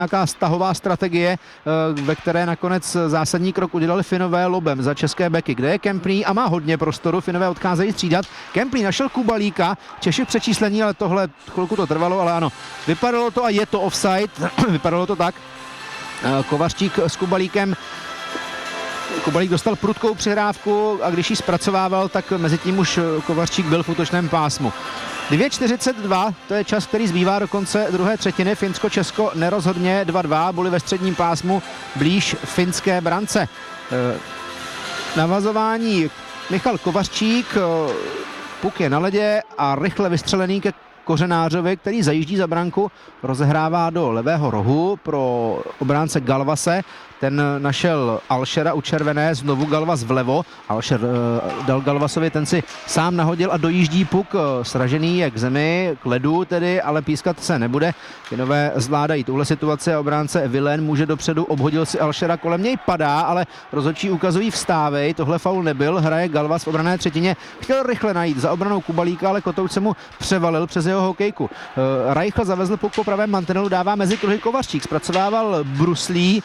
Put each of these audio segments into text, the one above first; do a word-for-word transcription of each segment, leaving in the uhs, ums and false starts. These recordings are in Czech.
nějaká stahová strategie, ve které nakonec zásadní krok udělali Finové lobem za české beky, kde je Kempný a má hodně prostoru, Finové odcházejí střídat. Kempný našel Kubalíka, Češi v přečíslení, ale tohle chvilku to trvalo, ale ano, vypadalo to a je to offside, vypadalo to tak. Kovařík s Kubalíkem, Kubalík dostal prudkou přihrávku a když ji zpracovával, tak mezi tím už Kovařík byl v útočném pásmu. dvě čtyřicet dva, to je čas, který zbývá do konce druhé třetiny. Finsko-Česko nerozhodně dva dva, byli ve středním pásmu blíž finské brance. E, navazování Michal Kovařík, puk je na ledě a rychle vystřelený ke Kořenářovi, který zajíždí za branku, rozehrává do levého rohu pro obránce Galvase. Ten našel Alšera u červené, znovu Galvas vlevo. Alšer uh, dal Galvasovi, ten si sám nahodil a dojíždí puk. Uh, sražený je k zemi, k ledu tedy, ale pískat se nebude. Finové zvládají tuhle situaci a obránce Vilén může dopředu, obhodil si Alšera, kolem něj padá, ale rozhodčí ukazují vstávej. Tohle faul nebyl, hraje Galvas v obrané třetině. Chtěl rychle najít za obranou Kubalíka, ale Kotouč se mu převalil přes jeho hokejku. Uh, Reichl zavezl puk po pravém mantinelu, dává mezi kruhy Kovařík, zpracovával bruslí,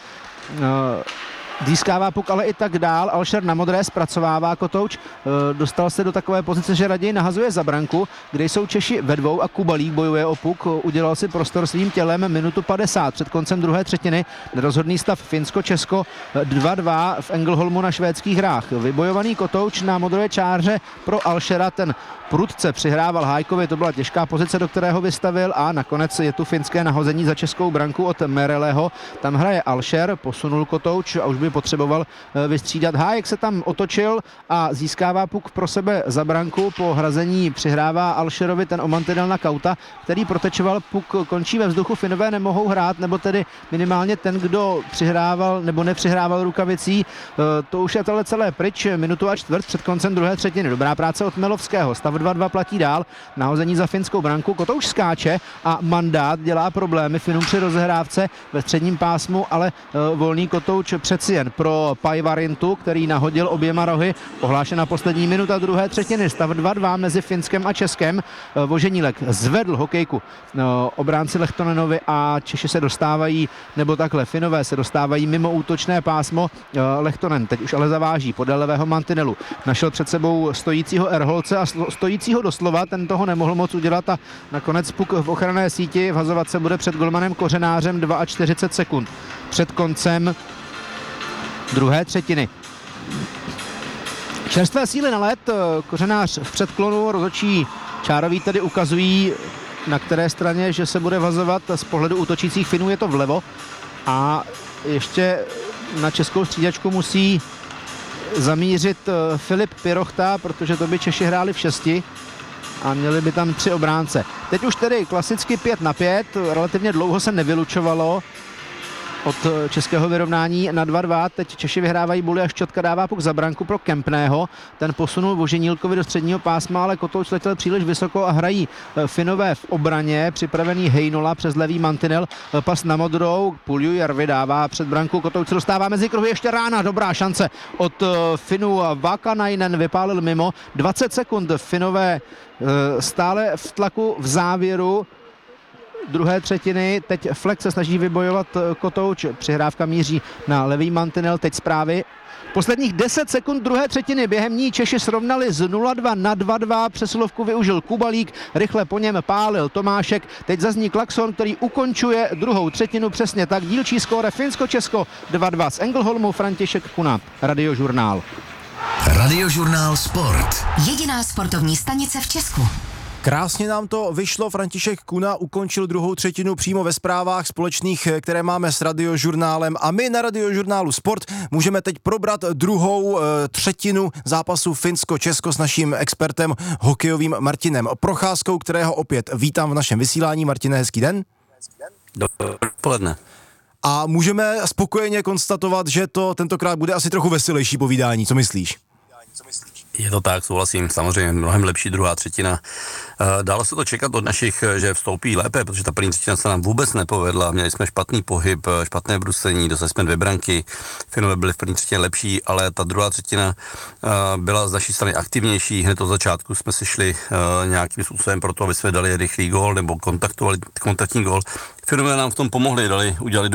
získává puk, ale i tak dál. Alšer na modré, zpracovává Kotouč, dostal se do takové pozice, že raději nahazuje za branku, kde jsou Češi ve dvou a Kubalík bojuje o puk, udělal si prostor svým tělem, minutu padesát před koncem druhé třetiny, rozhodný stav Finsko-Česko dva dva v Engelholmu na švédských hrách. Vybojovaný Kotouč na modré čáře pro Alšera, ten prudce přihrával Hájkovi, to byla těžká pozice, do kterého vystavil a nakonec je tu finské nahození za českou branku od Mereleho. Tam hraje Alšer, posunul Kotouč a už by potřeboval vystřídat. Hájek se tam otočil a získává puk pro sebe za branku, po hrazení přihrává Alšerovi ten o mantinel na Kauta, který protečoval, puk končí ve vzduchu, Finové nemohou hrát, nebo tedy minimálně ten, kdo přihrával nebo nepřihrával rukavicí. To už je tohle celé pryč, minutu a čtvrt před koncem druhé třetiny. Dobrá práce od Melovského, stav dva dva platí dál, nahození za finskou branku, Kotouč skáče a Mandát dělá problémy Finům při rozehrávce ve středním pásmu, ale uh, volný Kotouč přeci jen pro Pajvarintu, který nahodil oběma rohy. Ohlášena poslední minuta druhé třetiny, stav dva dva mezi Finskem a Českem. Uh, Voženílek zvedl hokejku uh, obránci Lehtonenovi a Češi se dostávají, nebo takhle, Finové se dostávají mimo útočné pásmo. Uh, Lehtonen teď už ale zaváží podél levého mantinelu. Našel před sebou stojícího Erholce a stojícího doslova, ten toho nemohl moc udělat a nakonec puk v ochranné síti, vhazovat se bude před golmanem Kořenářem čtyřicet dva sekund před koncem druhé třetiny. Čerstvé síly na led, Kořenář v předklonu, rozhodčí čároví tedy ukazují, na které straně, že se bude vazovat. Z pohledu útočících Finů je to vlevo a ještě na českou střídačku musí zamířit Filip Pirochta, protože to by Češi hráli v šesti a měli by tam tři obránce. Teď už tedy klasicky pět na pět, relativně dlouho se nevylučovalo od českého vyrovnání na dva dva. Teď Češi vyhrávají buly a Ščotka dává puk za branku pro Kempného. Ten posunul Voženílkovi do středního pásma, ale Kotouč letěl příliš vysoko a hrají Finové v obraně. Připravený Heinola přes levý mantinel, pas na modrou, Pulju Jarvi dává před branku, Kotouč se dostává mezi kruhy, ještě rána, dobrá šance od Finů. Vakanainen vypálil mimo. dvacet sekund, Finové stále v tlaku v závěru druhé třetiny. Teď Fleck se snaží vybojovat Kotouč, přihrávka míří na levý mantinel, teď zprávy. Posledních deset sekund druhé třetiny, během ní Češi srovnali z nula dva na dva dva, přesilovku využil Kubalík, rychle po něm pálil Tomášek, teď zazní klakson, který ukončuje druhou třetinu, přesně tak, dílčí skóre Finsko-Česko dva dva z Engelholmu, František Kuna, Radiožurnál. Radiožurnál Sport. Jediná sportovní stanice v Česku. Krásně nám to vyšlo, František Kuna ukončil druhou třetinu přímo ve zprávách společných, které máme s Radiožurnálem a my na Radiožurnálu Sport můžeme teď probrat druhou e, třetinu zápasu Finsko-Česko s naším expertem hokejovým Martinem Procházkou, kterého opět vítám v našem vysílání. Martine, hezký den. Dopoledne. A můžeme spokojeně konstatovat, že to tentokrát bude asi trochu veselější povídání, co myslíš? Je to tak, souhlasím, samozřejmě mnohem lepší druhá třetina. Dalo se to čekat od našich, že vstoupí lépe, protože ta první třetina se nám vůbec nepovedla. Měli jsme špatný pohyb, špatné brusení, dostali jsme dvě branky. Finové byli v první třetině lepší, ale ta druhá třetina byla z naší strany aktivnější. Hned od začátku jsme si šli nějakým způsobem pro to, aby jsme dali rychlý gól nebo kontaktovali kontaktní gól. Finové nám v tom pomohli, dali, udělali